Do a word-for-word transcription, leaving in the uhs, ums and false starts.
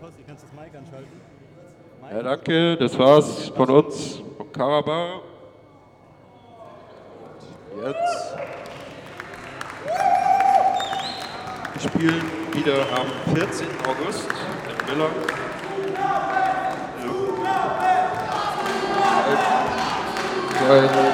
Kossi, kannst du das Mic anschalten? Mic? Ja, danke, das war's von uns, von Karabach. Jetzt. Wir spielen wieder am vierzehnten August in Miller. Ja.